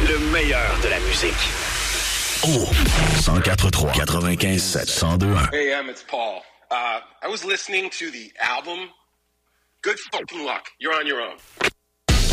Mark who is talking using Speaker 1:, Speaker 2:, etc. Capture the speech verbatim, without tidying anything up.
Speaker 1: Le meilleur de la musique. Oh, cent quatre trois, quatre-vingt-quinze sept, cent deux un.
Speaker 2: Hey, Em, it's Paul. Uh, I was listening to the album. Good fucking luck. You're on your own.